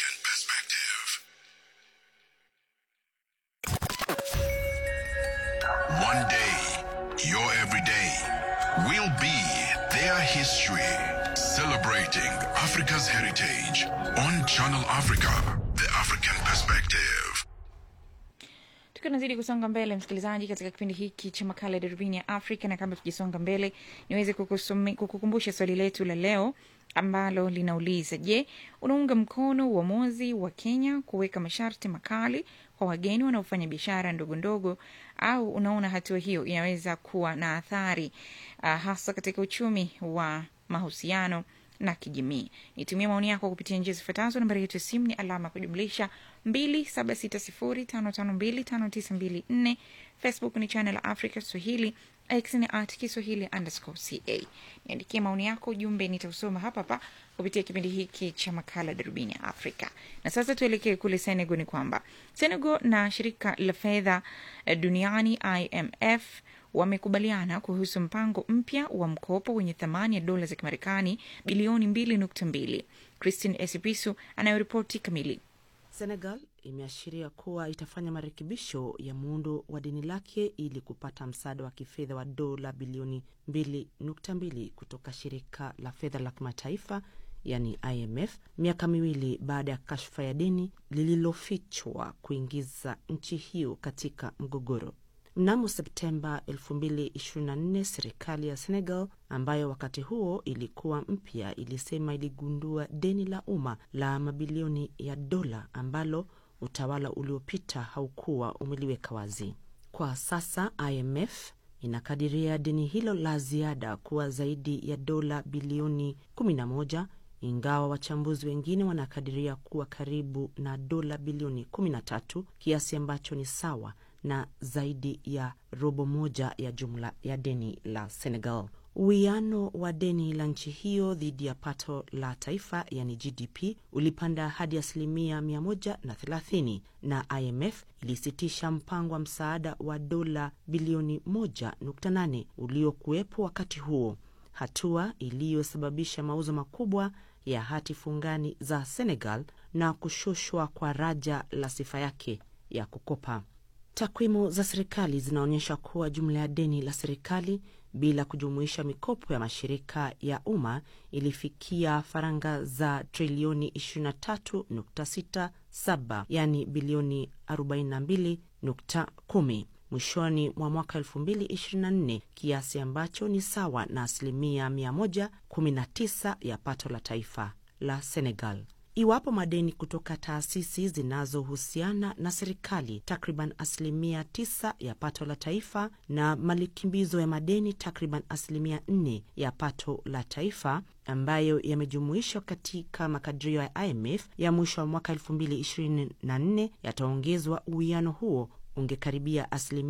African perspective. One day, your everyday will be their history. Celebrating Africa's heritage on Channel Africa, the African perspective. Tunazidi kusonga mbele msikilizaji katika kipindi hiki cha makala ya Darubini ya Afrika, na kabla tujisonga mbele niweze kukukumbusha swali letu la leo ambalo linauliza: je, unaunga mkono uamuzi wa Kenya kuweka masharti makali kwa wageni wanaofanya biashara ndogo ndogo, au unaona hatua hiyo inaweza kuwa na athari hasa katika uchumi wa mahusiano na kijamii? Nitumie maoni yako kupitia njia zifuatazo. Nambari yetu ya simu ni alama kujumlisha 276055259254. Facebook ni Channel Africa Swahili, X ni @Kiswahili_ca. Niandikie maoni yako, ujumbe nitausoma hapa kupitia kipindi hiki cha makala Darubini ya Afrika. Na sasa tuelekee kule Senegal. Ni kwamba Senegal na shirika la fedha duniani IMF wamekubaliana kuhusu mpango mpya wa mkopo wenye thamani ya dola za Kimarekani bilioni 2.2. Christine Esipisu anayoripoti kamili. Senegal imeashiria kuwa itafanya marekebisho ya muundo wa deni lake ili kupata msaada wa kifedha wa dola bilioni 2.2 kutoka shirika la fedha la kimataifa yani IMF, miaka miwili baada ya kashfa ya deni lililofichwa kuingiza nchi hiyo katika mgogoro. Mnamo Septemba 2024, serikali ya Senegal, ambayo wakati huo ilikuwa mpya, ilisema iligundua deni la umma la mabilioni ya dola ambalo utawala uliopita haukuwa umeliweka wazi. Kwa sasa IMF inakadiria deni hilo la ziada kuwa zaidi ya dola bilioni 11, ingawa wachambuzi wengine wanakadiria kuwa karibu na dola bilioni 13, kiasi ambacho ni sawa na zaidi ya robo moja ya jumla ya deni la Senegal. Uwiano wa deni la nchi hiyo dhidi ya pato la taifa yani GDP ulipanda hadi 130%, na IMF ilisitisha mpango wa msaada wa dola bilioni 1.8 uliokuwepo wakati huo, hatua iliyosababisha mauzo makubwa ya hati fungani za Senegal na kushushwa kwa raja la sifa yake ya kukopa. Takwimu za serikali zinaonyesha kuwa jumla ya deni la serikali bila kujumuisha mikopo ya mashirika ya umma ilifikia faranga za trilioni 23.67, yani bilioni 42.10 mwishoni mwa mwaka 2024, kiasi ambacho ni sawa na 119% ya pato la taifa la Senegal. Iwapo madeni kutoka taasisi zinazohusiana na serikali takriban 9% ya pato la taifa, na malikimbizo ya madeni takriban 4% ya pato la taifa ambayo yamejumuishwa katika makadirio ya IMF ya mwisho wa mwaka 2024, yataongezwa, uwiano huo ungekaribia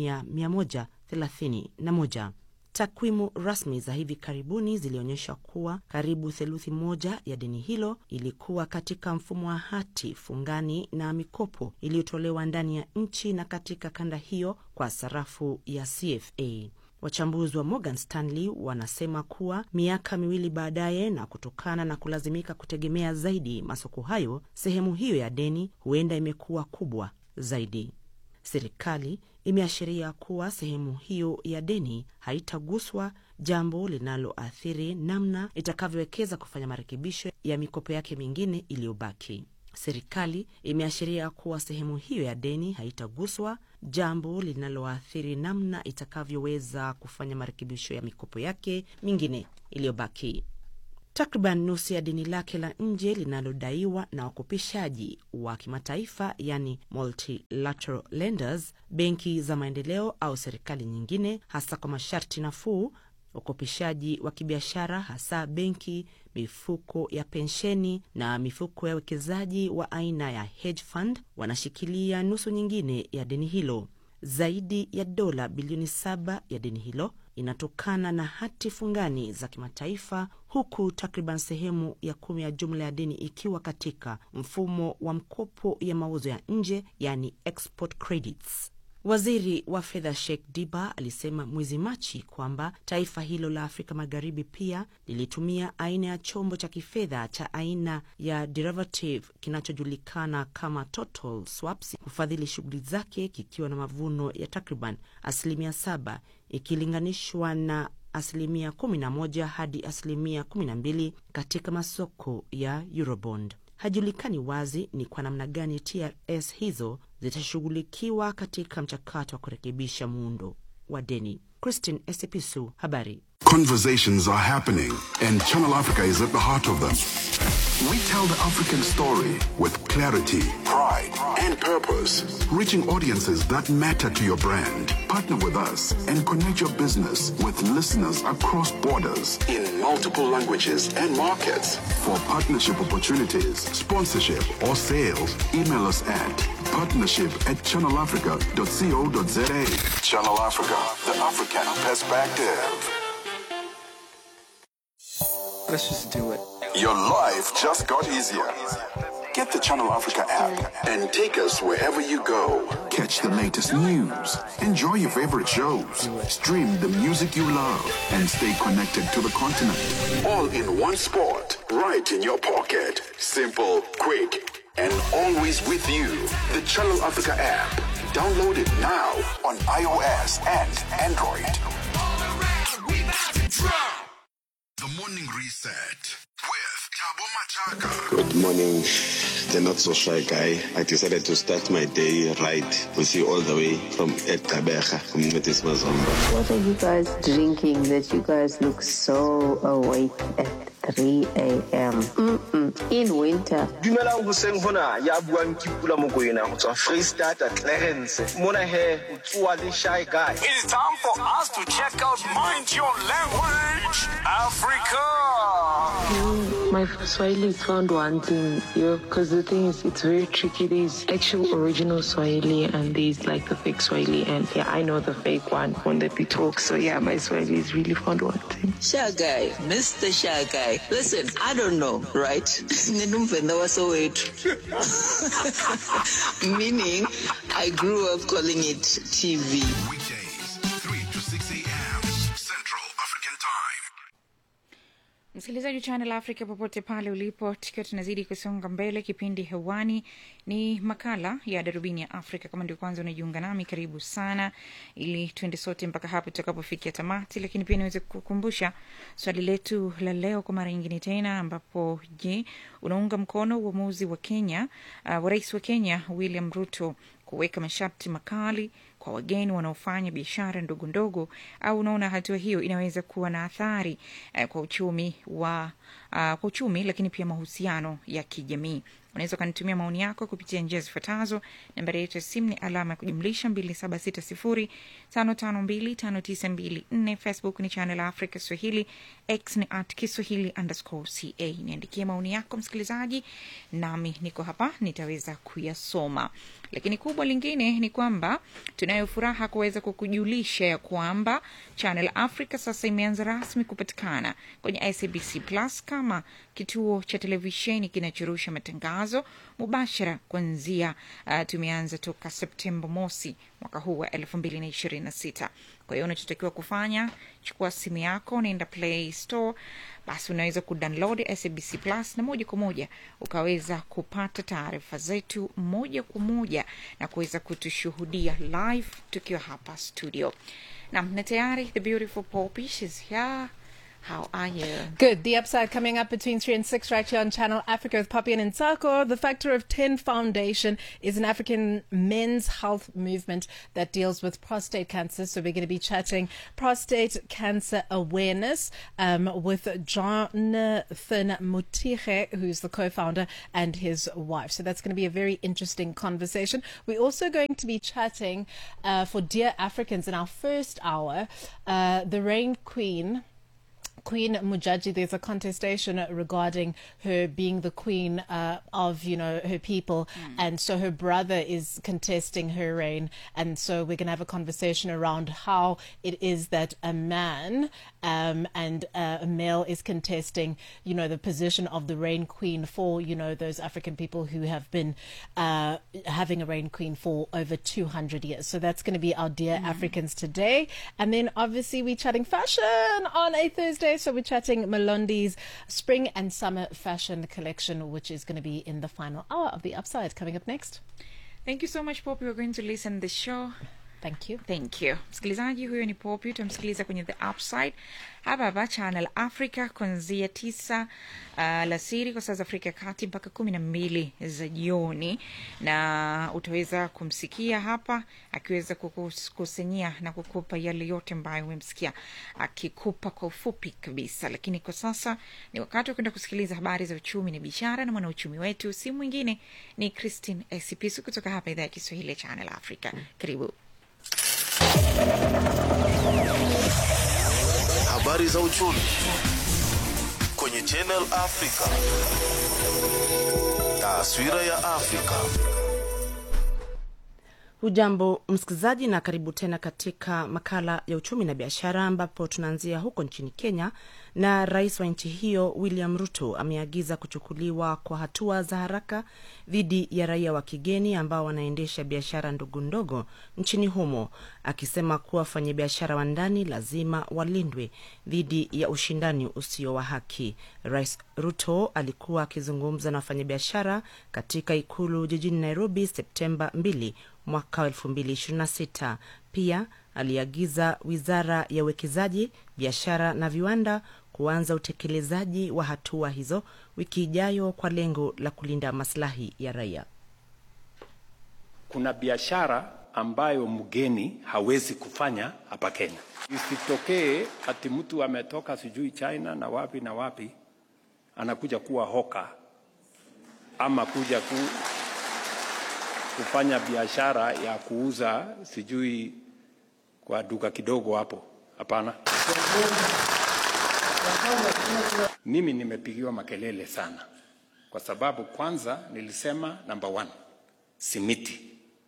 131%. Takwimu rasmi za hivi karibuni zilionyesha kuwa karibu theluthi moja ya deni hilo ilikuwa katika mfumo wa hati fungani na mikopo iliyotolewa ndani ya nchi na katika kanda hiyo kwa sarafu ya CFA. Wachambuzi wa Morgan Stanley wanasema kuwa miaka miwili baadaye, na kutokana na kulazimika kutegemea zaidi masoko hayo, sehemu hiyo ya deni huenda imekuwa kubwa zaidi. Serikali imeashiria kuwa sehemu hiyo ya deni haitaguswa, jambo linaloathiri namna itakavyowekeza kufanya marekebisho ya mikopo yake mingine iliyobaki. Serikali imeashiria kuwa sehemu hiyo ya deni haitaguswa, jambo linaloathiri namna itakavyoweza kufanya marekebisho ya mikopo yake mingine iliyobaki. Takriban nusu ya deni lake la nje linalodaiwa na wakopishaji wa kimataifa yani multilateral lenders, benki za maendeleo au serikali nyingine, hasa kwa masharti nafuu. Wakopishaji wa kibiashara, hasa benki, mifuko ya pensheni na mifuko ya wekezaji wa aina ya hedge fund, wanashikilia nusu nyingine ya deni hilo. Zaidi ya dola bilioni 7 ya deni hilo inatokana na hati fungani za kimataifa, huku takriban sehemu ya 10 ya jumla ya deni ikiwa katika mfumo wa mkopo ya mauzo ya nje yani export credits. Waziri wa fedha Sheikh Diba alisema mwezi Machi kwamba taifa hilo la Afrika Magharibi pia lilitumia aina ya chombo cha kifedha cha aina ya derivative kinachojulikana kama total swaps kufadhili shughuli zake, kikiwa na mavuno ya takriban 7% ikilinganishwa na 11% hadi 12% katika masoko ya Eurobond. Hajulikani wazi ni kwa namna gani TRS hizo zitashughulikiwa katika mchakato wa kurekebisha muundo wa deni. Christine Esepisu, habari. Conversations are happening, and Channel Africa is at the heart of them. We tell the African story with clarity, pride, and purpose, reaching audiences that matter to your brand. Partner with us and connect your business with listeners across borders in multiple languages and markets. For partnership opportunities, sponsorship, or sales, email us at partnership@channelafrica.co.za. Channel Africa, the African perspective. Let's just do it. Your life just got easier. Get the Channel Africa app and take us wherever you go. Catch the latest news, enjoy your favorite shows, stream the music you love, and stay connected to the continent. All in one spot, right in your pocket. Simple, quick, and always with you. The Channel Africa app. Download it now on iOS and Android. The Morning Reset with Thabo Machaka. Good morning, the not so shy guy. I decided to start my day right with you all the way from Ekabeja, Communities Mazomba. What are you guys drinking that you guys look so awake at 3 a.m.? In winter. Dumelang hoseng hona ya buang ke Pula Mokoena go tswa Freestata Clarence. Mona he utswa le shy guy. It is time for us to check out Mind Your Language Africa. My Swahili is found wanting, because the thing is, it's very tricky. There's actual original Swahili and there's like the fake Swahili, and yeah, I know the fake one when they talk. So yeah, my Swahili is really found wanting. Shy guy, Mr. Shy guy. Listen, I don't know, right? Meaning, I grew up calling it TV. Weekdays, 3 to 6 a.m. Central African Time. Msikilizaji wa Channel Africa popote pale ulipo, tukiwa tunazidi kusonga mbele. Kipindi hewani ni makala ya Darubini ya Afrika. Kama ndio kwanza unajiunga nami, karibu sana, ili tuende sote mpaka hapo tutakapofikia tamati. Lakini pia niweze kukumbusha swali letu la leo kwa mara nyingine tena, ambapo je, unaunga mkono uamuzi wa Kenya, wa Rais wa Kenya William Ruto kuweka masharti makali kwa wageni wanaofanya biashara ndogo ndogo, au unaona hatua hiyo inaweza kuwa na athari kwa uchumi lakini pia mahusiano ya kijamii? Unaweza kanitumia maoni yako kupitia njia zifuatazo. Nambari yetu ya simu ni alama ya kujumlisha 276055259254. Facebook ni Channel Africa Swahili, X ni @Kiswahili_CA. Niandikie maoni yako msikilizaji, nami niko hapa nitaweza kuyasoma. Lakini kubwa lingine ni kwamba tunayo furaha kuweza kukujulisha ya kwamba Channel Africa sasa imeanza rasmi kupatikana kwenye SABC Plus kama kituo cha televisheni kinachorusha matangazo mubashara kuanzia tumeanza toka Septemba mosi mwaka huu wa 2026. Kwa hiyo unachotakiwa kufanya, chukua simu yako, nenda Play Store, basi unaweza kudownload SABC Plus na moja kwa moja ukaweza kupata taarifa zetu moja kwa moja na kuweza kutushuhudia live tukiwa hapa studio. Na tayari the beautiful Poppy is here. How are you? Good. The Upside coming up between 3 and 6 right here on Channel Africa with Poppy and Nsako. The Factor of 10 Foundation is an African men's health movement that deals with prostate cancer. So we're going to be chatting prostate cancer awareness with Jonathan Mutije, who's the co-founder, and his wife. So that's going to be a very interesting conversation. We're also going to be chatting for Dear Africans in our first hour. The Rain Queen, Queen Mujaji, there's a contestation regarding her being the queen of, her people. And so her brother is contesting her reign. And so we're going to have a conversation around how it is that a man and a male is contesting, the position of the reign queen for, those African people who have been having a reign queen for over 200 years. So that's going to be our Dear Africans today. And then obviously we're chatting fashion on a Thursday. So we're chatting Malondi's spring and summer fashion collection, which is going to be in the final hour of The Upside, coming up next. Thank you so much, Poppy. We're going to listen the show. Thank you. Thank you. Msikilizaji, huyo ni Poppy. Utamsikiliza kwenye The Upside hapa Channel Africa kuanzia 9 alasiri kwa saa za Afrika Kati mpaka 12 za jioni, na utaweza kumsikia hapa akiweza kukusanyia na kukupa yale yote ambayo umemsikia akikupa kwa ufupi kabisa. Lakini kwa sasa ni wakati wa kwenda kusikiliza habari za uchumi na biashara, na mwanauchumi wetu si mwingine ni Christine Esipisu kutoka hapa idhaa ya Kiswahili ya Channel Africa. Karibu. Habari za uchumi kwenye Channel Africa. Taswira ya Afrika. Hujambo msikilizaji, na karibu tena katika makala ya uchumi na biashara, ambapo tunaanzia huko nchini Kenya. Na rais wa nchi hiyo William Ruto ameagiza kuchukuliwa kwa hatua za haraka dhidi ya raia wa kigeni ambao wanaendesha biashara ndogo ndogo nchini humo, akisema kuwa wafanyabiashara wa ndani lazima walindwe dhidi ya ushindani usio wa haki. Rais Ruto alikuwa akizungumza na wafanyabiashara katika ikulu jijini Nairobi Septemba 2 mwaka 2026. Pia aliagiza Wizara ya Uwekezaji, Biashara na Viwanda kuanza utekelezaji wa hatua hizo wiki ijayo kwa lengo la kulinda maslahi ya raia. Kuna biashara ambayo mgeni hawezi kufanya hapa Kenya. Isitokee ati mtu ametoka sijui China na wapi anakuja kuwa hoka ama kuja kufanya biashara ya kuuza sijui kwa duka kidogo hapo. Hapana. Mimi nimepigiwa makelele sana kwa sababu kwanza nilisema number 1, simiti.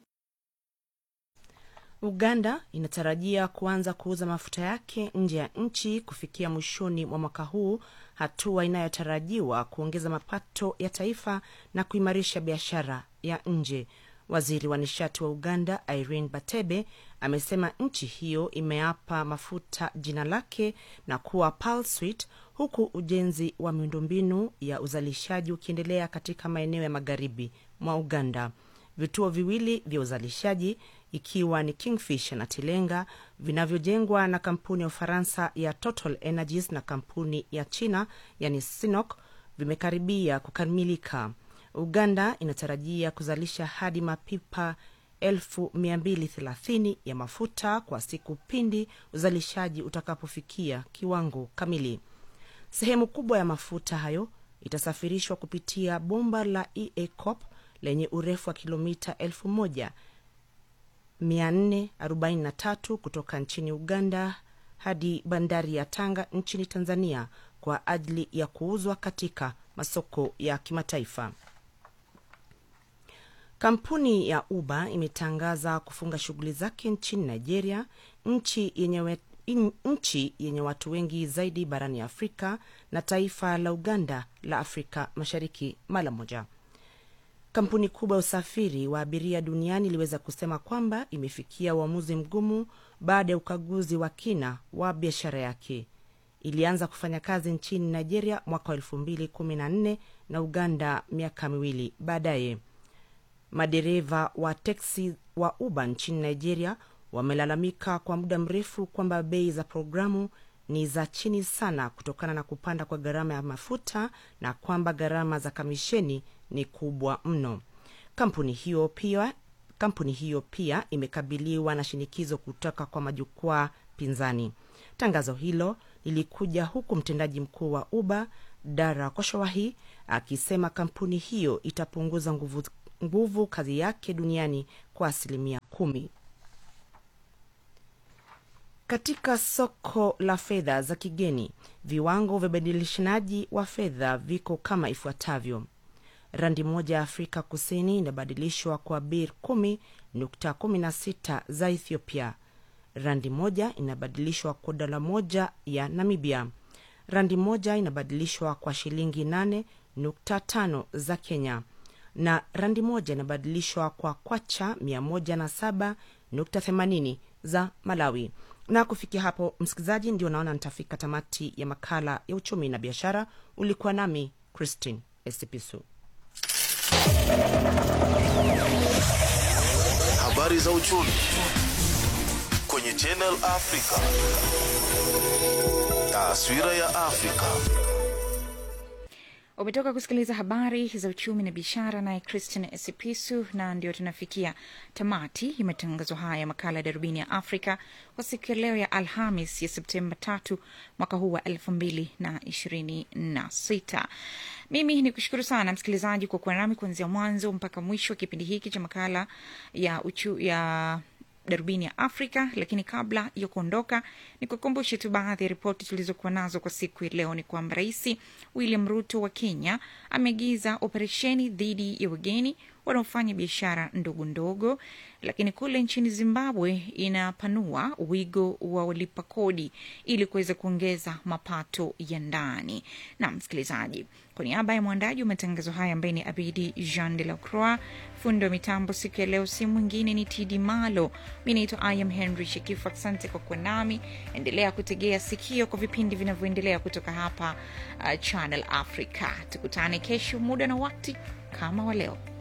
Uganda inatarajia kuanza kuuza mafuta yake nje ya nchi kufikia mwishoni mwa mwaka huu, hatua inayotarajiwa kuongeza mapato ya taifa na kuimarisha biashara ya nje. Waziri wa nishati wa Uganda Irene Batebe amesema nchi hiyo imeapa mafuta jina lake na kuwa Pearl Sweet, huku ujenzi wa miundombinu ya uzalishaji ukiendelea katika maeneo ya magharibi mwa Uganda. Vituo viwili vya uzalishaji ikiwa ni Kingfisher na Tilenga vinavyojengwa na kampuni ya Ufaransa ya Total Energies na kampuni ya China yani Sinopec vimekaribia kukamilika. Uganda inatarajia kuzalisha hadi mapipa 1230 ya mafuta kwa siku pindi uzalishaji utakapofikia kiwango kamili. Sehemu kubwa ya mafuta hayo itasafirishwa kupitia bomba la EACOP lenye urefu wa kilomita 1443 kutoka nchini Uganda hadi bandari ya Tanga nchini Tanzania kwa ajili ya kuuzwa katika masoko ya kimataifa. Kampuni ya Uber imetangaza kufunga shughuli zake nchini Nigeria, nchi yenye watu wengi zaidi barani Afrika, na taifa la Uganda la Afrika Mashariki mara moja. Kampuni kubwa ya usafiri wa abiria duniani iliweza kusema kwamba imefikia uamuzi mgumu baada ya ukaguzi wa kina wa biashara yake. Ilianza kufanya kazi nchini Nigeria mwaka 2014 na Uganda miaka 2 baadaye. Madereva wa teksi wa Uber nchini Nigeria wamelalamika kwa muda mrefu kwamba bei za programu ni za chini sana kutokana na kupanda kwa gharama ya mafuta na kwamba gharama za kamisheni ni kubwa mno. Kampuni hiyo pia imekabiliwa na shinikizo kutoka kwa majukwaa pinzani. Tangazo hilo lilikuja huku mtendaji mkuu wa Uber, Dara Khoshowahi, akisema kampuni hiyo itapunguza nguvu kazi yake duniani kwa 10%. Katika soko la fedha za kigeni, viwango vya badilishanaji wa fedha viko kama ifuatavyo. Randi moja ya Afrika Kusini inabadilishwa kwa birr 10.16 za Ethiopia. Randi moja inabadilishwa kwa dola moja ya Namibia. Randi moja inabadilishwa kwa shilingi 8.5 za Kenya. Na randi moja inabadilishwa kwa kwacha 107.80 za Malawi. Na kufikia hapo, msikilizaji, ndio naona nitafika tamati ya makala ya uchumi na biashara. Ulikuwa nami Christine Esipisu. Habari za uchumi kwenye Channel Africa. Taswira ya Afrika. Umetoka kusikiliza habari za uchumi na biashara na Christine Esipisu, na ndio tunafikia tamati ya matangazo haya makala ya Darubini ya Afrika kwa siku ya leo ya Alhamis ya Septemba 3 mwaka huu wa 2026. Mimi ni kushukuru sana msikilizaji kwa kuwa nami kuanzia mwanzo mpaka mwisho kipindi hiki cha makala ya Darubini ya Afrika. Lakini kabla ya kuondoka, ni kukumbushe tu baadhi ya ripoti tulizokuwa nazo kwa siku ya leo. Ni kwamba Rais William Ruto wa Kenya ameagiza operesheni dhidi ya wageni wanaofanya biashara ndogo ndogo. Lakini kule nchini Zimbabwe inapanua wigo wa walipa kodi ili kuweza kuongeza mapato ya ndani. Na msikilizaji, kwa niaba ya mwandaji wa matangazo haya ambaye ni Abidi Jean de la Croix, fundo wa mitambo siku ya leo si mwingine ni Tidi Malo. Mimi naitwa I am Henry Shekifu. Asante kwa kuwa nami. Endelea kutegea sikio kwa vipindi vinavyoendelea kutoka hapa Channel Africa. Tukutane kesho muda na wakati kama wa leo.